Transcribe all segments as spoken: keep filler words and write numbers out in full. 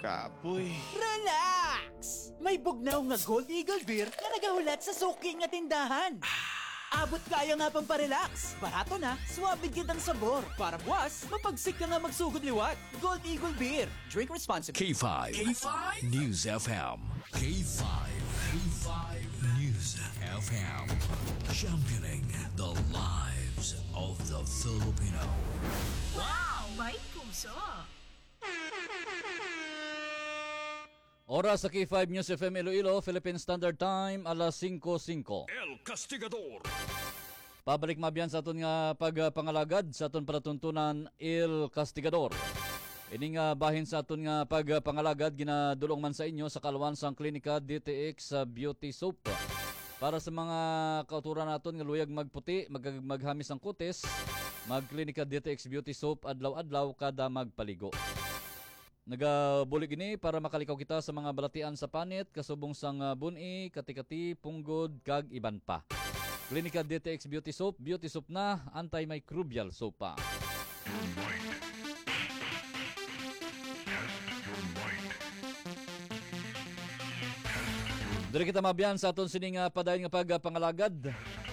Kapoy. Relax! May bugnaw nga Gold Eagle Beer na nagahulat sa suki nga tindahan. Abot kaya nga pang parelax. Barato na, suwabe gid ang sabor. Para buwas, mapagsik ka nga magsugod liwat. Gold Eagle Beer. Drink responsibly. K five. K five News F M. K five. K five News F M. Championing the lives of the Filipino. Wow! May puso! Oras sa K five News F M Iloilo, Philippine Standard Time, alas singko singko. El Castigador. Pabalik mabiyan sa aton nga pagpangalagad sa aton palatuntunan El Castigador. Ini nga bahin sa aton nga pagpangalagad ginadulong man sa inyo sa Kalawan sang Klinika D T X Beauty Soap. Para sa mga kauturan naton nga luyag magputi, mag maghamis ang kutis, magklinika D T X Beauty Soap adlaw-adlaw kada magpaligo. Nagabulig ini para makalikaw kita sa mga balatian sa panit, kasubong sang buni, kati-kati, punggod, kag iban pa. Klinika D T X Beauty Soap, beauty soap na, antimicrobial soap pa. Dari kita mabiyan sa aton sining uh, padayon nga pagpangalagad.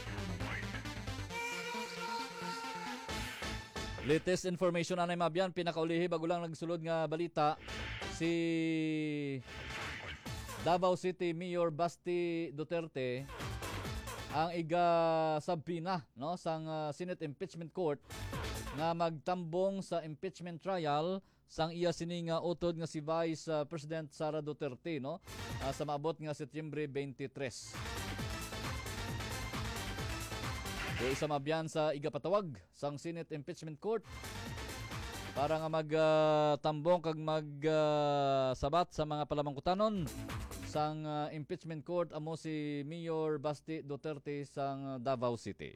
Latest information anay mabiyan, pinakaulihi bago lang nagsulod nga balita, si Davao City Mayor Basti Duterte ang iga sabpina no sang uh, Senate Impeachment Court nga magtambong sa impeachment trial sang iya sining uh, utod nga si Vice uh, President Sara Duterte no uh, sa maabot nga Setyembre twenty-three. So, isa mabyan sa igapatawag sang Senate Impeachment Court para nga magtambong uh, kag magsabat uh, sa mga palamangkutanon sang uh, Impeachment Court amo si Mayor Basti Duterte sang Davao City.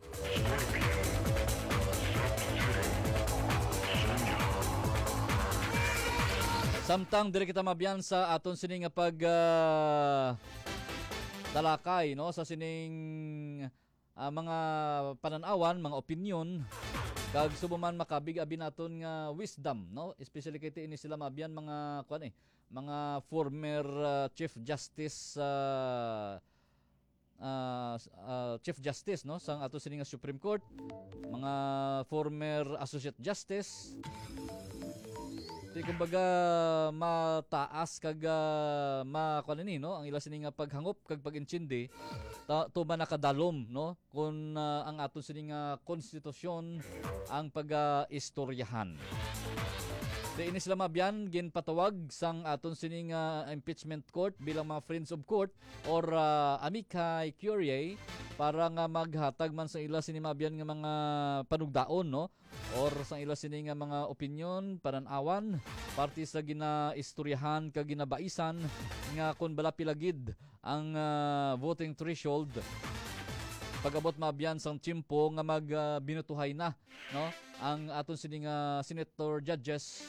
Samtang dire kita mabyan sa aton sining pag uh, talakay no sa sining uh, mga pananawan, mga opinion kag subuman makabig abi naton nga wisdom no, especially kay ini sila mabyan mga kuan eh mga former uh, Chief Justice uh, uh, uh, Chief Justice no sang ato sining Supreme Court, mga former Associate Justice. Di kumbaga mataas kag uh, makuan ni no ang ila sini nga paghangop kag pag-intindi ta tuman nakadalom no kun uh, ang aton sini nga konstitusyon ang pag-istoryahan. Di ini sila mabyan ginpatawag sang aton sini nga impeachment court bilang mga friends of court or uh, amicai curiae para nga maghatag man sa ila sini mabyan nga mga panugdaon no or sa ila sini nga mga opinion pananawan parte sa ginaistoryahan kag ginabaisan nga kun bala pilagid ang uh, voting threshold pag-abot mabyan sang tiempo nga magbinutuhay uh, na no ang aton sini nga senator judges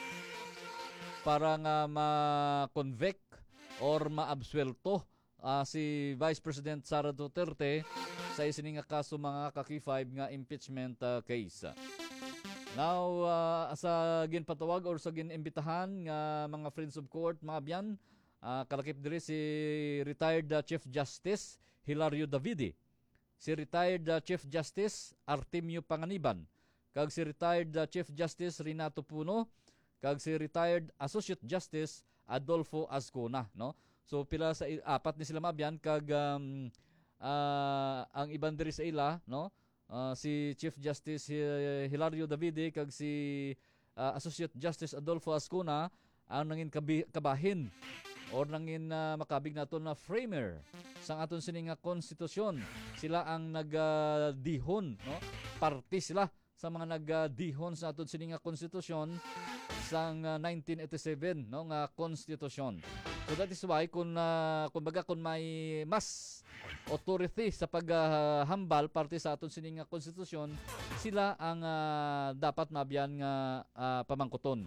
para nga ma-convict or ma-absuelto uh, si Vice President Sara Duterte sa isini nga kaso mga kaki five nga impeachment uh, case. Now, uh, sa ginpatawag or sa ginimbitahan nga mga friends of court, mga byan, uh, kalakip diri si retired uh, Chief Justice Hilario Davide, si retired uh, Chief Justice Artemio Panganiban, kag si retired uh, Chief Justice Renato Puno, kag si retired Associate Justice Adolfo Azcona, no? So pila sa apat ni sila mabyan kag um, uh, ang iban diri sa ila, no? Uh, si Chief Justice Hilario Davide kag si uh, Associate Justice Adolfo Azcona ang nangin kabi, kabahin or nangin uh, makabig naton na framer sang aton sini nga konstitusyon. Sila ang nagdihon, uh, no? Parti sila sa mga nagdihon sa aton sini nga konstitusyon sang uh, nineteen eighty-seven no nga konstitusyon. So that is why kung uh, kumbaga kung may mas authority sa paghambal uh, parte sa aton sining nga konstitusyon, sila ang uh, dapat mabyan nga uh, pamangkuton.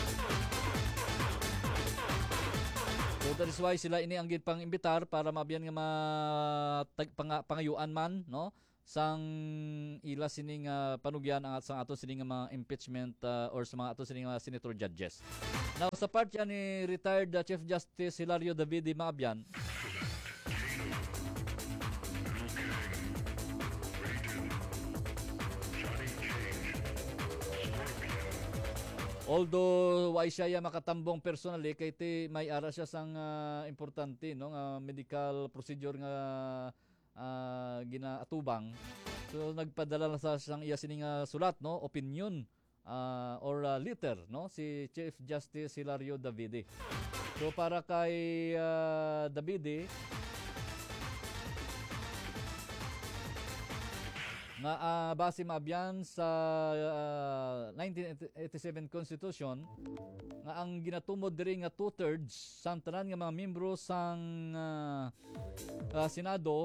So that is why sila ini ang gid pang imbitar para mabyan nga matag, pang, pangayuan man no sang ila sining uh, panugyan ang sang aton sining nga mga impeachment uh, or sa mga aton sining nga senator judges. Now sa part yan ni retired uh, Chief Justice Hilario Davide Maabian, although wa siya ya makatambong personally kay ti may ara siya sang uh, importante no nga medical procedure nga uh, ginaatubang. So nagpadala na sa sang iya sining uh, sulat no opinion uh, or uh, letter no si Chief Justice Hilario Davide. So para kay uh, Davide nga uh, base Maabian sa uh, nineteen eighty-seven Constitution nga ang ginatumod diri nga two-thirds sang tanan nga mga membro sang uh, uh, Senado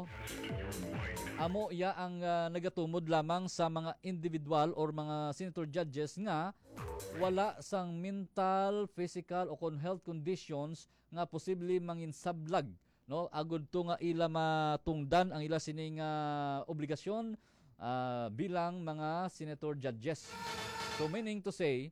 amo iya ang uh, nagatumod lamang sa mga individual or mga senator judges nga wala sang mental, physical o kon health conditions nga posible mangin sablag no agud to nga ila matungdan ang ila sining uh, obligasyon Uh, bilang mga senator judges. So meaning to say,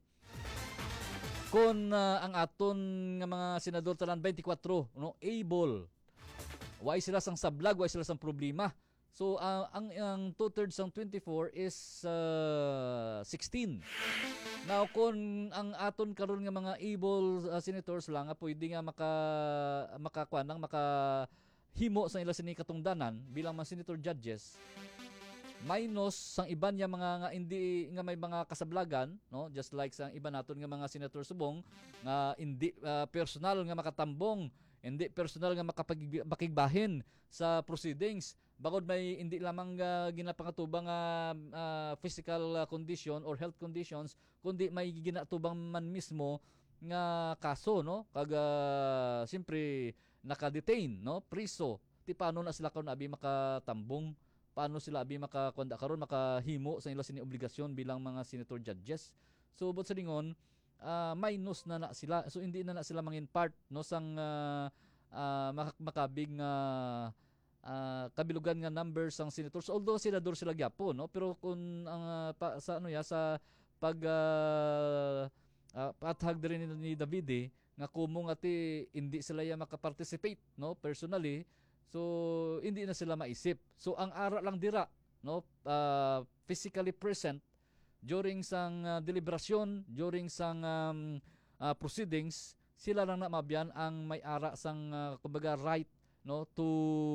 kung uh, ang aton nga mga senador talan twenty-four no able, why sila sang sablag, why sila sang problema. So uh, ang ang two-thirds sang twenty-four is uh, sixteen. Now kung ang aton karon nga mga able uh, senators lang nga pwede nga maka makakuan nang maka himo sa ila sini katungdanan bilang mga senator judges, minus sang iban niya mga nga hindi nga may mga kasablagan no just like sang iba naton nga mga senator subong nga hindi uh, personal nga makatambong, hindi personal nga makapagbahin sa proceedings bagod may hindi lamang uh, ginapangatuba nga uh, physical uh, condition or health conditions kundi may ginatubang man mismo nga kaso no kag uh, siyempre naka-detain no priso ti paano na sila karon abi makatambong, paano sila abi makakonda karon makahimo sa ila sini obligasyon bilang mga senator judges. So but sa lingon uh, minus na na sila, so hindi na na sila mangin part no sang uh, uh, makabig nga uh, kabilugan nga numbers sang senators, although senador sila gyapon no pero kung ang uh, pa, sa ano ya sa pag uh, uh, pathag din ni, ni Davide nga kumo nga ti hindi sila ya makaparticipate no personally. So hindi na sila maisip. So ang ara lang dira no uh, physically present during sang uh, deliberasyon, during sang um, uh, proceedings, sila lang na mabyan ang may ara sang uh, kumbaga right no to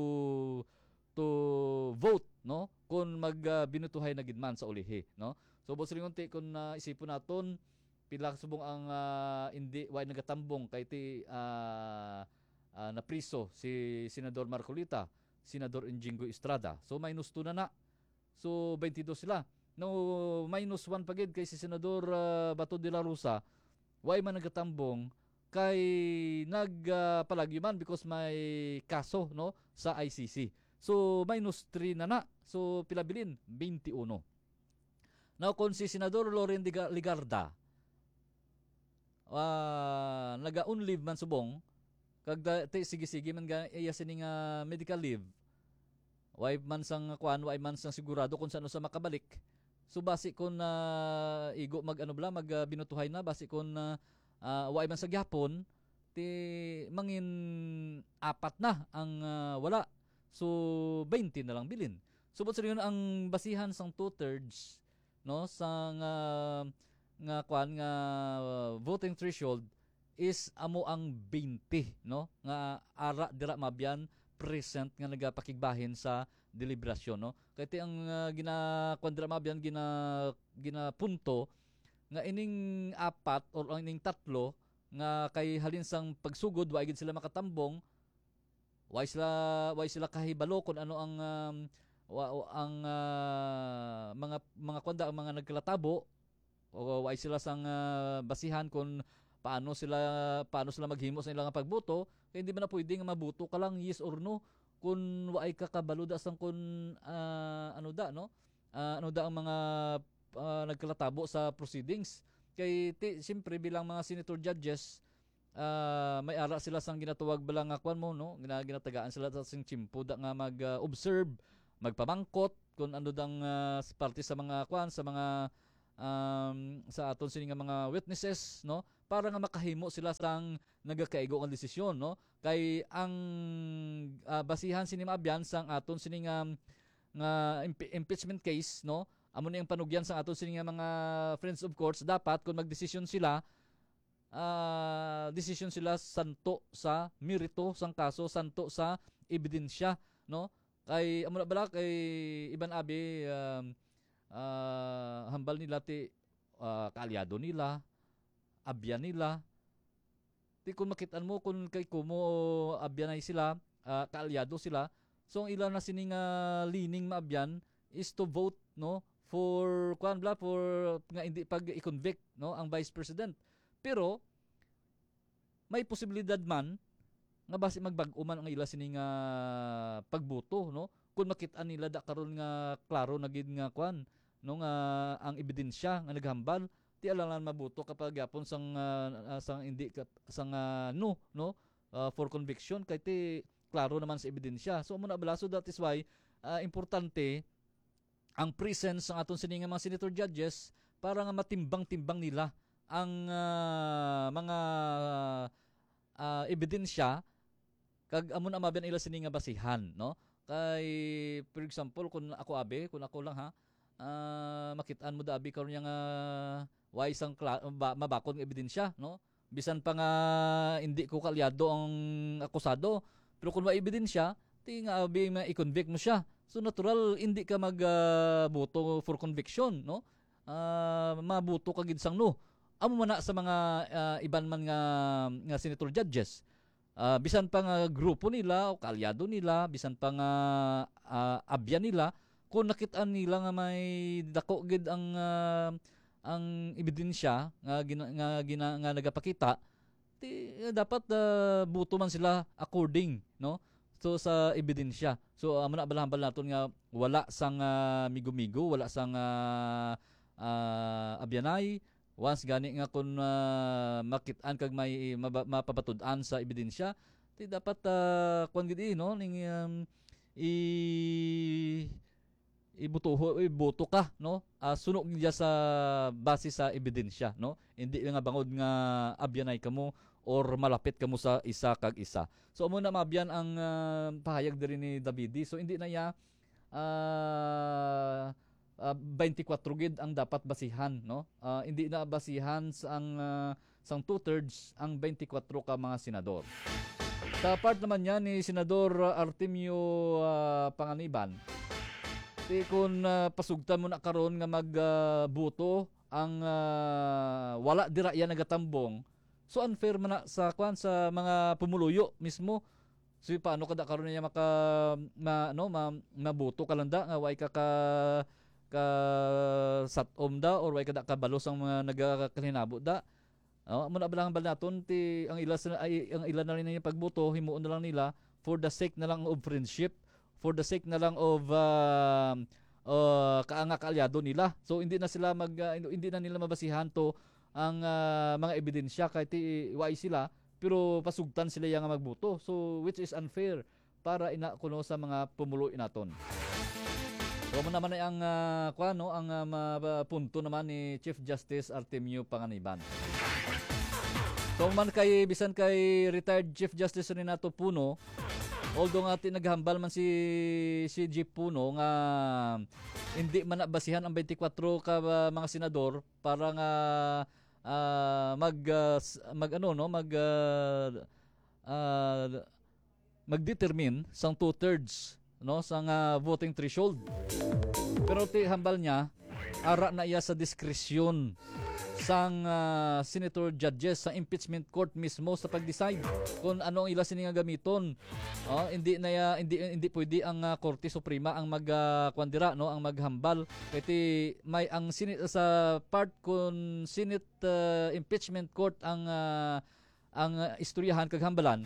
to vote no kung magbinutuhay uh, na gidman sa ulihi no. So boss ringonti kung uh, isipon naton pila subong ang uh, hindi way nagatambong kay ti uh, Uh, na priso si Senador Marcolita, Senador Injingo Estrada. So minus two na na. So twenty-two sila. No minus one pagid kay si Senador uh, Bato de la Rosa. Why man nagatambong kay nagpalagyuman uh, because may kaso no sa I C C. So minus three na na. So pila bilin twenty-one. Now kung si Senador Loren Ligarda uh, naga-on leave man subong kag te sige-sige man ga iya sining uh, medical leave. Why man sang kuan, why man sang sigurado kung sano sa makabalik. So basi kun uh, igo mag ano bla mag uh, binutuhay na basi kun uh, uh, why man sa gyapon ti mangin apat na ang uh, wala. So twenty na lang bilin. So but yun ang basihan sang two-thirds no sang uh, nga kuan nga uh, voting threshold is amo ang twenty no nga ara dira mabyan present nga nagapakigbahin sa deliberasyon no kay ang uh, ginakuan dira mabyan gina ginapunto nga ining apat or ining tatlo nga kay halin sang pagsugod wa gid sila makatambong, wa sila wa sila kahibalo kun ano ang um, wa, ang uh, mga mga kwanda ang mga nagkalatabo o wa sila sang uh, basihan kun paano sila paano sila maghimo sa ilang pagboto kay hindi man na pwede nga mabuto ka lang yes or no kun waay ka kabalo da sang kun uh, ano da no uh, ano da ang mga uh, nagkalatabo sa proceedings kay ti, siyempre bilang mga senator judges uh, may ara sila sang ginatawag balang nga kwan mo no gina, ginatagaan sila sa sing chimpo da nga mag uh, observe magpamangkot kun ano dang uh, parte sa mga kwan sa mga um, sa aton sini nga mga witnesses no para nga makahimo sila sang nagakaigo nga desisyon, no? Kay ang ah, basihan sini maabyan sang aton sini nga nga impe- impeachment case, no? Amo na yung panugyan sang aton sini nga mga friends of courts, dapat kung magdesisyon sila, ah desisyon sila santo sa merito sang kaso, santo sa ebidensya, no? Kay amo na bala kay iban abi um, ah, hambal nila ti ah, kaalyado nila, abyan nila. Ti kung makitaan mo kung kay kumo abyanay sila, ah, kaalyado sila. So ang ilan na sining uh, lining maabyan is to vote, no, for kuan bla for nga hindi pag i-convict, no, ang vice president. Pero may posibilidad man nga basi magbag-o man ang ila sining uh, pagboto, no? Kung makitaan nila da karon nga klaro na gid nga kuan, no, nga ang ebidensya nga naghambal, ti alangan mabuto kapag yapon sang uh, uh, sang hindi sang uh, no, no, uh, for conviction kay ti klaro naman sa ebidensya. So muna bala, so that is why uh, importante ang presence ng aton sining mga senator judges para nga matimbang-timbang nila ang uh, mga uh, ebidensya kag amon ang mabiyan ila sini nga basihan, no? Kay for example kung ako abi, kung ako lang ha, uh, makitaan mo da abi karon nga why sang ba, mabakod nga ebidensya, no? Bisan pa nga hindi ko kalyado ang akusado, pero kung may ebidensya, ti nga abi ma-convict mo siya. So natural hindi ka magboto uh, for conviction, no? Uh, mabuto ka gid sang no. Amo man na sa mga uh, iban man nga nga senator judges. Uh, bisan pa nga grupo nila o kaalyado nila, bisan pa nga uh, abyan nila, kung nakitaan nila nga may dako gid ang uh, ang ebidensya nga gina, nga, gina, nga nagapakita, ti, dapat uh, buto man sila according, no, so sa ebidensya. So amo uh, na balahambal naton nga wala sang uh, migo-migo, wala sang uh, uh, abyanay. Once gani nga kung uh, makitaan kag may mapapatud-an sa ebidensya, ti dapat uh, kuan gid no ning um, i ibuto iboto ka, no, uh, sunog niya sa base sa ebidensya, no, hindi nga bangod nga abyanay kamo or malapit kamo sa isa kag isa. So amo na mabyan ang uh, pahayag diri ni Davidi. So hindi na ya uh, uh, twenty-four gid ang dapat basihan, no, uh, hindi na basihan sa ang uh, sang two-thirds ang twenty-four ka mga senador. Sa part naman niya ni Senador Artemio uh, Panganiban, ti kung uh, pasugtan mo na karon nga magbuto uh, ang uh, wala dira yan nagatambong, so unfair man na sa kwan sa mga pumuluyo mismo. So paano kada karon niya maka ma, no, ma, mabuto ka lang da nga way ka ka ka satom da or way kada kabalos ang mga nagakalinabo da. Oh, mo na balang bal naton ti ang ila ay ang ila na rin niya pagboto himuon na lang nila for the sake na lang of friendship, for the sake na lang of uh, uh, kaanga kaalyado nila. So hindi na sila mag uh, hindi na nila mabasihan to ang uh, mga ebidensya kay ti way sila, pero pasugtan sila yang magboto. So which is unfair para ina kuno sa mga pumulo naton. So mo naman ay ang uh, kuan no ang uh, punto naman ni Chief Justice Artemio Panganiban. So man kay bisan kay retired Chief Justice Renato Puno, although nga naghambal man si si Jeep Puno nga hindi man nabasihan ang twenty-four ka uh, mga senador para nga uh, mag uh, mag ano no mag uh, uh, magdetermine sang two-thirds no sang uh, voting threshold. Pero ti hambal niya ara na iya sa diskresyon sang uh, senator judges sa impeachment court mismo sa pag-decide kung ano ang ila sini nga gamiton. Oh, hindi na ya, hindi hindi pwede ang uh, Korte Suprema ang mag uh, kwandira no ang maghambal kay may ang Senate sa part kun Senate uh, impeachment court ang uh, ang uh, istoryahan kag hambalan.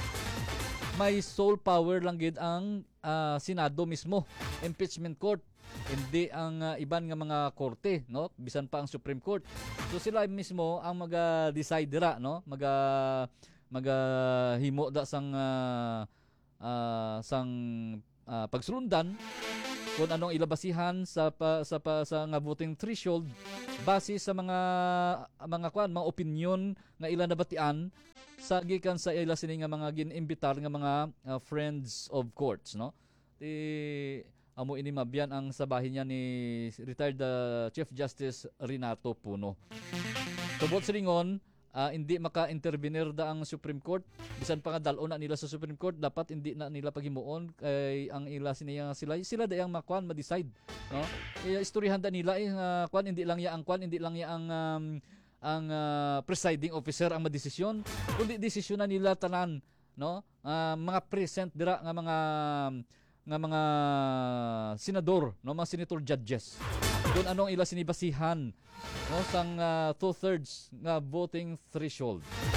May sole power lang gid ang uh, Senado mismo, impeachment court, hindi ang uh, iban nga mga korte, no, bisan pa ang Supreme Court. So sila mismo ang maga-decide dira, no, maga maga himo da sang uh, uh, sang uh, pagsulundan kung anong ilabasihan sa pa, sa pa, sa nga voting threshold base sa mga mga kwan mga opinion nga ila nabatian sa gikan sa ila sini nga mga ginimbitar nga mga uh, friends of courts, no? Ti amo ini mabyan ang sabahin niya ni retired uh, Chief Justice Renato Puno. Tubot silingon, uh, hindi maka-intervenir da ang Supreme Court. Bisan pa nga dalon na nila sa Supreme Court, dapat hindi na nila paghimuon kay ang ila siniya sila sila dayang makuan ma-decide, no? E, istoryahan da nila eh, uh, kwan hindi lang ya ang kwan, hindi lang ya ang um, ang uh, presiding officer ang madesisyon, kundi desisyon na nila tanan, no? Uh, mga present dira nga mga nga mga senador, no, mga senator judges. Kung anong ila sinibasihan, no, sang uh, two-thirds nga voting threshold.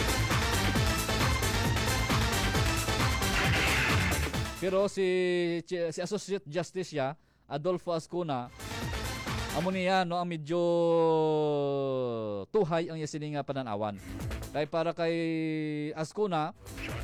Pero si si Associate Justice ya Adolfo Ascuna amo niya, no, ang medyo tuhay ang yasining nga pananawan. Kay para kay Ascuna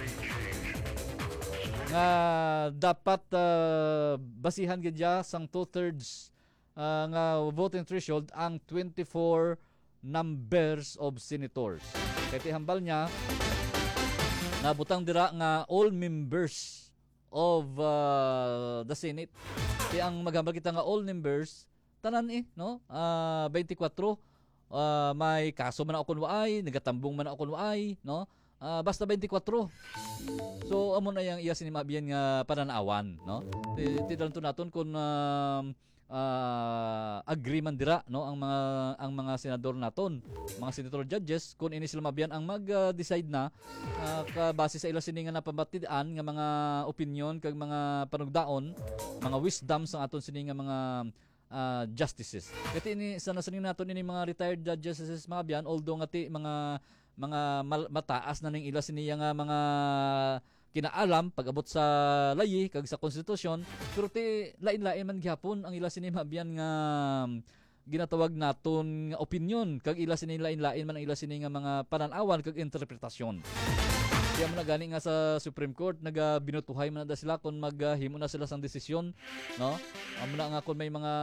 nga dapat uh, basihan gidya sang two-thirds uh, nga voting threshold ang twenty-four numbers of senators. Kaya tihambal niya nabutang dira nga all members of uh, the Senate. Kaya ang maghambal kita nga all members tanan eh, no? Uh, twenty-four uh, may kaso man ako kunwaay, nagatambong man ako kunwaay, no? Uh, basta twenty-four. So amo na yang iya sinimabiyan nga pananawan, no? Ti to naton kun uh, uh, agreement dira, no, ang mga ang mga senador naton, mga senator judges kun ini sila mabiyan ang mag-decide uh, na uh, ka base sa ila sini nga napabatian nga mga opinion kag mga panugdaon, mga wisdom sa aton sini nga mga uh, justices. Kati ini sa nasaning naton ini mga retired judges mabiyan, although ngati mga mga mal- mataas na ning ila siniya nga mga kinaalam pag-abot sa layi kag sa konstitusyon, pero ti lain-lain man gyapon ang ila sini mabiyan nga ginatawag naton nga opinion kag ila sini lain-lain man ang ila sini nga mga pananawan kag interpretasyon. Kaya mo na gani nga sa Supreme Court nagabinutuhay man na sila kung maghimo na sila sang desisyon, no? Amo na nga kung may mga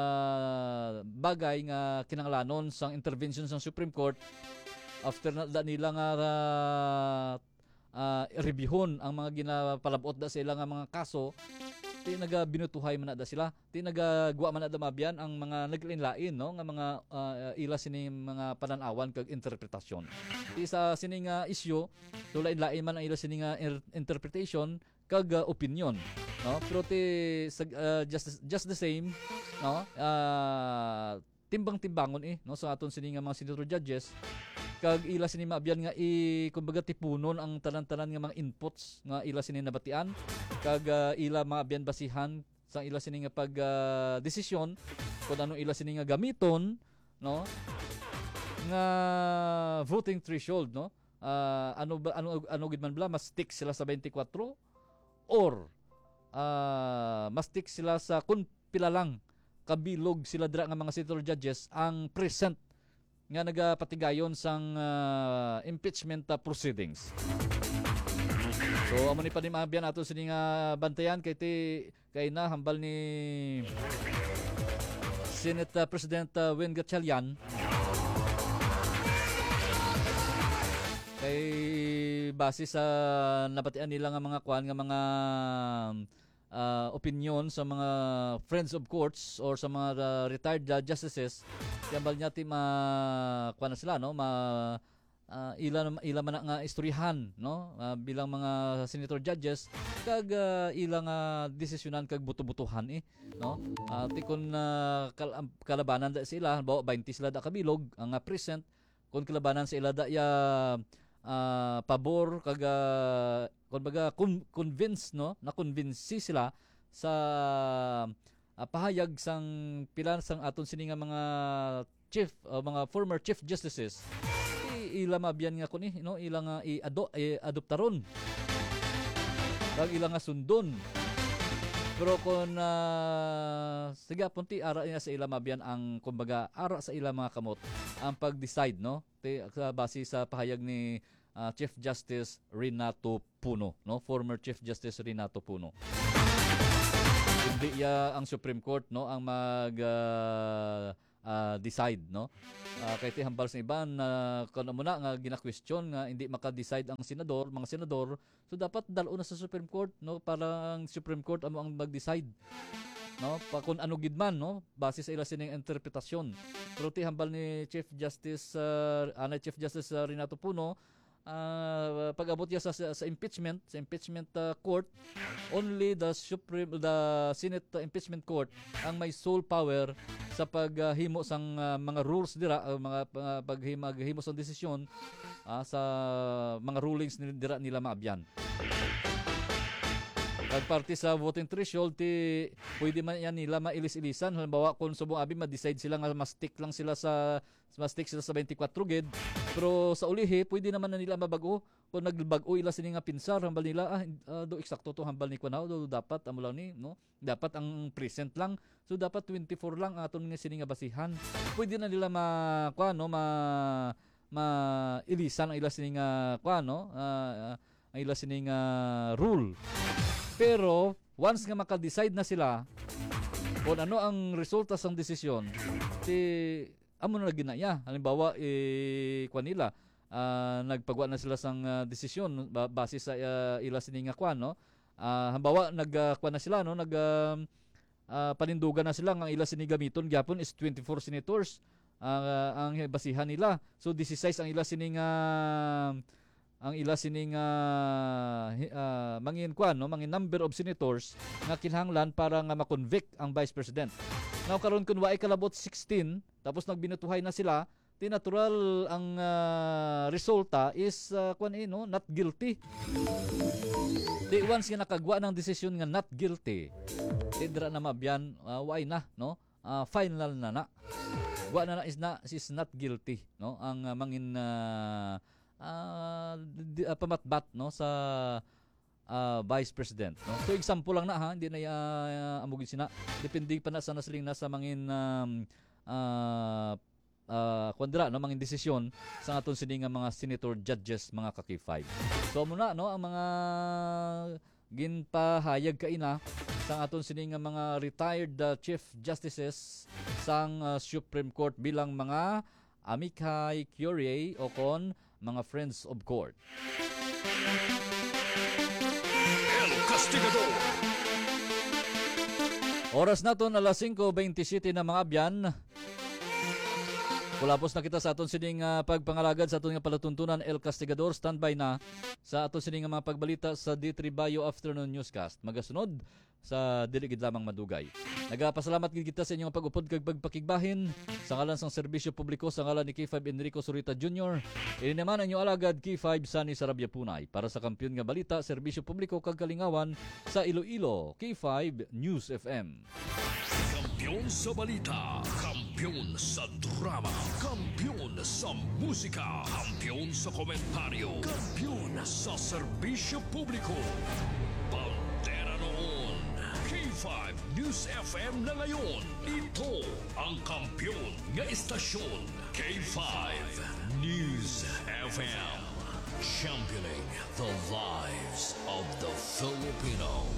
bagay nga kinahanglanon sang intervention sang Supreme Court, after na da nila nga uh, uh, reviewon ang mga ginapalabot da sila nga mga kaso, ti nagabinutuhay man na da sila, ti nagagwa man na da mabiyan ang mga naglain-lain, no, nga mga uh, ila sini mga pananawan kag interpretasyon. Ti sa sini nga issue, so lain-lain man ang ila sini nga er- interpretation kag uh, opinion, no? Pero ti uh, just just the same, no, uh, timbang-timbangon eh, no, sa aton sini nga mga senator judges kag ila sini maabyan nga i kumbaga tipunon ang tanan-tanan nga mga inputs nga ila sini nabatian kag uh, ila maabyan basihan sa ila sini nga pag uh, desisyon kung ano ila sini nga gamiton, no, nga voting threshold, no, uh, ano ba ano ano gid man bla mas stick sila sa twenty-four or uh, mas stick sila sa kun pila lang kabilog sila dira nga mga senator judges ang present nga nagapatigayon sang uh, impeachment uh, proceedings. So amo ni panimabyan ato sini nga bantayan kay ti kay na hambal ni Senate uh, President uh, Win Gatchalian kay base sa nabatian nila nga mga kwan nga mga uh, opinion sa mga friends of courts or sa mga uh, retired uh, justices, kambal niya ti ma kuan na sila, no, ma uh, ila ila man nga istoryahan, no, uh, bilang mga senator judges kag uh, ila nga desisyonan kag buto-butuhan eh, no, uh, ti kun uh, kal- kalabanan da sila bawa twenty sila da kabilog ang uh, present kun kalabanan sa ila da ya uh, pabor kag uh, kun baga con- convince, no, na convince sila sa Uh, pahayag sang pila sang aton sini nga mga chief uh, mga former chief justices I, ila mabiyan nga kuni, no, ila nga i-ado i-adoptaron kag ila nga sundon, pero kun uh, siga punti ara niya sa ila mabiyan ang kumbaga ara sa ila mga kamot ang pag-decide, no, ti sa base sa pahayag ni uh, Chief Justice Renato Puno, no, former Chief Justice Renato Puno. Hindi ya ang Supreme Court no ang mag uh, uh, decide no. Uh, kay ti hambal sa iban na uh, kuno muna nga gina-question nga hindi maka-decide ang senador, mga senador, so dapat dalo na sa Supreme Court no para ang Supreme Court amo ang mag-decide. No, pa kung ano gid man no base sa ila sining interpretasyon. Pero ti hambal ni Chief Justice uh, ana Chief Justice uh, Renato Puno, uh, pag-abot niya sa, sa, sa impeachment, sa impeachment uh, court, only the Supreme the Senate uh, impeachment court ang may sole power sa paghimo uh, sang uh, mga rules dira, uh, mga uh, paghimo sang desisyon uh, sa mga rulings ni dira nila maabyan. Pagparti sa voting threshold, ti, pwede man yan nila mailis-ilisan. Halimbawa, kung subong abi, ma-decide sila nga ma-stick lang sila sa ma-stick sila sa twenty-four gid. Pero sa ulihi, pwede naman na nila mabago. Kung nagbago ila sini nga pinsar, hambal nila, ah, uh, do eksakto to hambal ni Kunaw, do dapat, amo lang ni, no? Dapat ang present lang. So, dapat twenty-four lang aton nga sini nga basihan. Pwede na nila ma, kwa, no, ma, ma-ilisan ang ila sini nga, kwa, no? Uh, ang ila sini nga rule. Pero once nga maka-decide na sila kung ano ang resulta sang desisyon, si amo na ginaya. Halimbawa, eh, kwa nila, uh, nagpagawa na sila sang uh, desisyon ba, base sa uh, ila sining nga kwan, no? Uh, halimbawa, nagkwan uh, na sila, no? Nag uh, uh, panindugan na sila ang ila sining gamiton gyapon is twenty-four senators uh, ang basihan nila. So sixteen ang ila sining uh, ang ila sining uh, uh, mangin kwan no mangin number of senators nga kinahanglan para nga ma-convict ang vice president. Now karon kun waay kalabot sixteen tapos nagbinutuhay na sila, ti natural ang uh, resulta is uh, kwan eh, no not guilty. Di once nga nakagwa ng desisyon nga not guilty, di dira na mabyan uh, waay na no uh, final na na. Wa na, na is na is not guilty no ang uh, mangin uh, Uh, di, uh, pamatbat no sa uh, vice president no. So example lang na ha, hindi na uh, amugin sina depende pa na sa nasling na sa mangin um, uh, uh, kwandra no mangin desisyon sa aton sini nga mga senator judges mga ka K five. So muna no ang mga ginpahayag kaina sa aton sini nga mga retired uh, chief justices sang uh, Supreme Court bilang mga amicai curiae o kon mga friends of court. El Castigador. Oras naton alas five twenty-seven na mga abyan. Kulapos na kita sa aton sining uh, pagpangalagad sa aton nga palatuntunan El Castigador. Standby na sa aton sining nga mga pagbalita sa D three Bio Afternoon Newscast. Magasunod sa dili gid lamang madugay. Nagapasalamat gid kita sa inyong pag-upod kag pagpakigbahin sa ngalan sang serbisyo publiko sa ngalan ni K five Enrico Zurita Junior Ini naman ang inyong alagad K five Sunny Sarabia Punay para sa kampiyon nga balita, serbisyo publiko kag kalingawan sa Iloilo, K five News F M. Kampiyon sa balita, kampiyon sa drama, kampiyon sa musika, kampiyon sa komentaryo, kampiyon sa serbisyo publiko. Bandera noon, K five News F M na ngayon. Ito ang kampiyon nga istasyon, K five News F M. Championing the lives of the Filipino.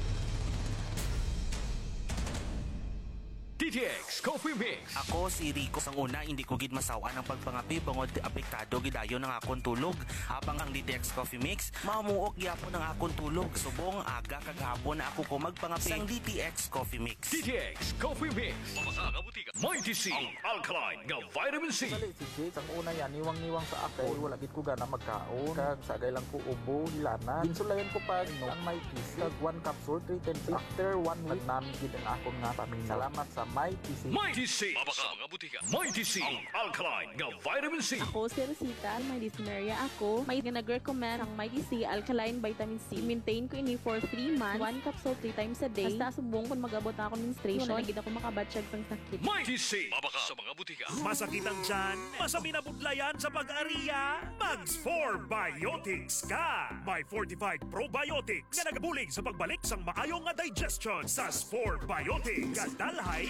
D T X Coffee Mix. Ako si Rico. Sang una, hindi ko gid masawaan ang pagpangapi bangod apektado gidayon ng akong tulog. Habang ang D T X Coffee Mix, mamuok gyapon ang akong tulog. Subong aga kag hapon na ako ko magpangapi sang D T X Coffee Mix. D T X Coffee Mix. Mamasa nga butika. Mighty C. Ang alkaline nga vitamin C. Dali si Jake, ang una yan, niwang-niwang sa akay, wala gid ko gana magkaon. Kag sagay lang ko ubo, hilanan. Ginsulayan ko pa no, ang may kisi. Kag one capsule, three ten six. After one week, namin gid ang akong nga paminaw. Salamat sa Mighty C. Mighty C. Mamasa nga butika. Mighty C. Ang alkaline nga vitamin C. Ako si Rosita, may dysmenorrhea ako. May nag-recommend ang Mighty C Alkaline Vitamin C. Maintain ko ini for three months. One capsule three times a day. Basta subong kung mag-abot na ako ng menstruation, nagigit ako makabatsyag ng sakit. Mighty C. Mabaka sa mga butika. Masakit ang tiyan, masami na budlayan sa pag-ariya, Mags four Biotics ka! May fortified probiotics nga nagabulig sa pagbalik sang maayo nga digestion sa four Biotics. Kadalhay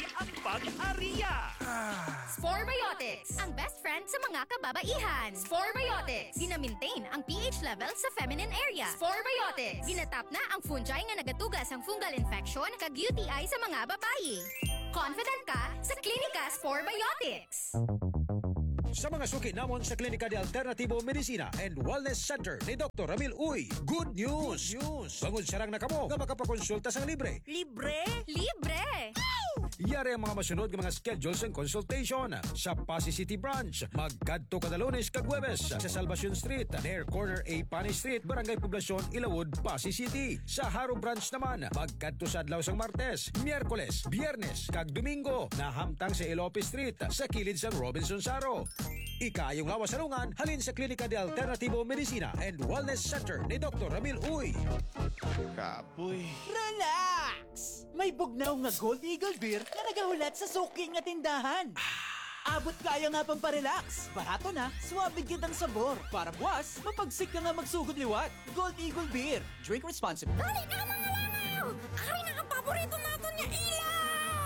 ang pag-ariya. Sporebiotics, ang best friend sa mga kababaihan. Sporebiotics, gina-maintain ang pH level sa feminine area. Sporebiotics, ginatap na ang fungi nga nagatugas ang fungal infection kag U T I sa mga babayi. Confident ka sa Klinika Sporebiotics. Sa mga suki namon sa Klinika de Alternativo Medicina and Wellness Center ni Doctor Ramil Uy, good news! Good news! Bangod sarang nakamo nga makapakonsulta sang libre. Libre? Libre! Yari ang mga masunod ng mga schedules and consultation sa Pasig City Branch. Magkadto kada Lunes kag Huwebes sa Salvacion Street, near corner A Pani Street, Barangay Poblacion, Ilawod, Pasig City. Sa Haro Branch naman, magkadto sa adlaw sang Martes, Miyerkules, Biyernes kag Domingo na hamtang sa Ilope Street sa kilid sang Robinson Saro. Ikayong lawas salungan halin sa Klinika de Alternativo Medicina and Wellness Center ni Doctor Ramil Uy. Kapoy. Relax! May bugnaw nga Gold Eagle Beer na nagahulat sa suki nga tindahan. Abot kaya nga pang parelax. Barato na, suwabe gid ang sabor. Para buwas, mapagsik ka nga magsugod liwat. Gold Eagle Beer. Drink responsibly. Dali na mga langaw! Ari na ang paborito natin niya ilaw!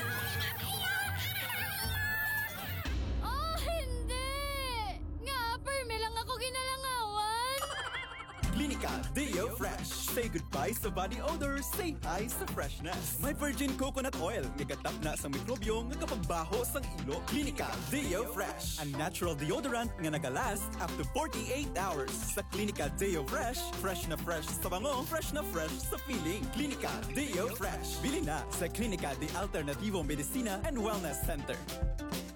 Oh, hindi! Nga, perme lang ako ginalangawan. Klinika Deo Fresh. Say goodbye sa body odor, say hi sa freshness. May virgin coconut oil, nagatap na sa mikrobyo nga kapagbaho sang ilo. Klinika Deo Fresh, ang natural deodorant nga nagalast up to forty-eight hours. Sa Klinika Deo Fresh, fresh na fresh sa bango, fresh na fresh sa feeling. Klinika Deo Fresh. Bili na sa Klinika de Alternativo Medicina and Wellness Center.